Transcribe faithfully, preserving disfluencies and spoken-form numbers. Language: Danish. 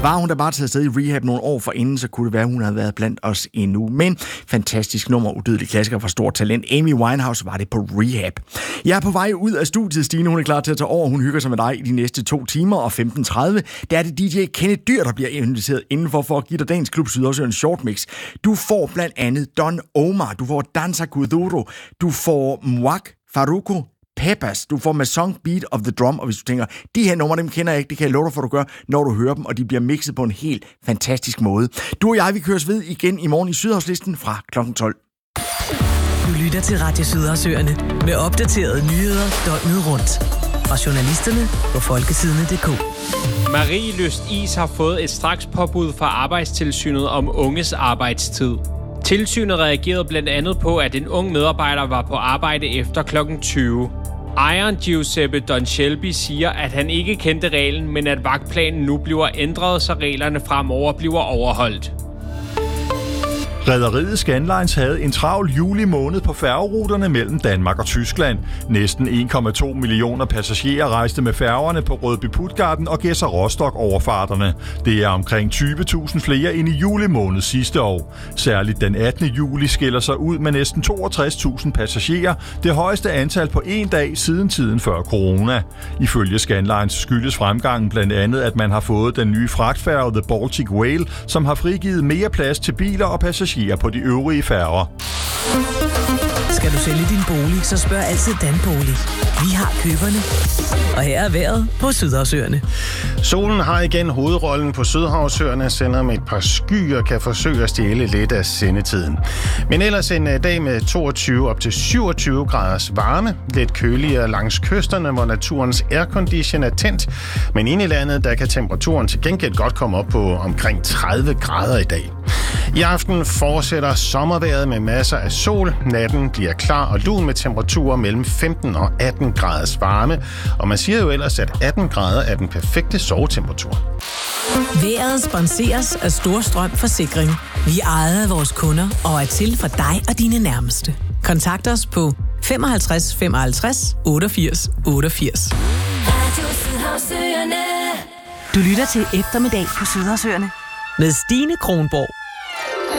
Var hun da bare taget afsted i rehab nogle år forinden, så kunne det være, at hun havde været blandt os endnu. Men fantastisk nummer, udødelig klassiker fra stort talent. Amy Winehouse var det på rehab. Jeg er på vej ud af studiet, Stine. Hun er klar til at tage over. Hun hygger sig med dig i de næste to timer og femten tredive. Der er det D J Kenneth Dyr, der bliver inviteret indenfor for at give dig dagens Klub Sydhavsøen Short Mix. Du får blandt andet Don Omar, du får Danza Kuduro, du får Mwak, Faruko, Peppers, du får med Song Beat of the Drum, og hvis du tænker, de her numre, dem kender jeg ikke, det kan jeg love dig for, at du gør, når du hører dem, og de bliver mixet på en helt fantastisk måde. Du og jeg, vi køres ved igen i morgen i Sydhavslisten fra klokken tolv. Du lytter til Radio Sydhavsøerne med opdaterede nyheder døgnet rundt. Fra journalisterne på folketidene punktum d k. Marie Lyst Is har fået et strakspåbud fra Arbejdstilsynet om unges arbejdstid. Tilsynet reagerede blandt andet på, at en ung medarbejder var på arbejde efter klokken tyve. Ejeren Giuseppe Don Shelby siger, at han ikke kendte reglen, men at vagtplanen nu bliver ændret, så reglerne fremover bliver overholdt. Rederiet Scandlines havde en travl juli måned på færgeruterne mellem Danmark og Tyskland. Næsten en komma to millioner passagerer rejste med færgerne på Rødby-Puttgarden og Gedser Rostock overfarterne. Det er omkring tyve tusind flere end i juli måned sidste år. Særligt den attende juli skiller sig ud med næsten toogtres tusind passagerer, det højeste antal på en dag siden tiden før corona. Ifølge Scandlines skyldes fremgangen blandt andet, at man har fået den nye fragtfærge The Baltic Whale, som har frigivet mere plads til biler og passagerer på de øvrige færger. Skal du sælge din bolig, så spørg altid Danbolig. Vi har køberne. Og her er vejret på Sydhavsøerne. Solen har igen hovedrollen på Sydhavsøerne, selvom et par skyer kan forsøge at stjæle lidt af sendetiden. Men ellers en dag med toogtyve op til syvogtyve graders varme. Lidt køligere langs kysterne, hvor naturens aircondition er tændt. Men inde i landet, der kan temperaturen til gengæld godt komme op på omkring tredive grader i dag. I aften fortsætter sommervejret med masser af sol. Natten bliver klar og lun med temperaturer mellem femten og atten graders varme. Og man siger jo ellers, at atten grader er den perfekte sovetemperatur. Vejret sponseres af Storstrøm Forsikring. Vi er ejet af vores kunder og er til for dig og dine nærmeste. Kontakt os på femoghalvtreds femoghalvtreds otteogfirs otteogfirs. Du lytter til Eftermiddag på Sydhavsøerne med Stine Kronborg